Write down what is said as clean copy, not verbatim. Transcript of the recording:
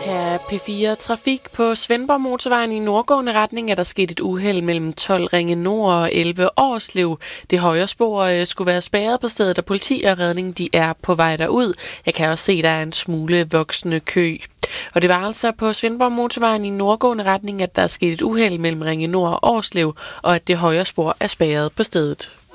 Her er P4 Trafik. På Svendborg Motorvejen i nordgående retning er der sket et uheld mellem 12 Ringe Nord og 11 Årslev. Det højre spor skulle være spærret på stedet, og politi og redning de er på vej derud. Jeg kan også se, at der er en smule voksende kø. Og det var altså på Svendborg Motorvejen i nordgående retning, at der er sket et uheld mellem Ringe Nord og Årslev, og at det højre spor er spærret på stedet.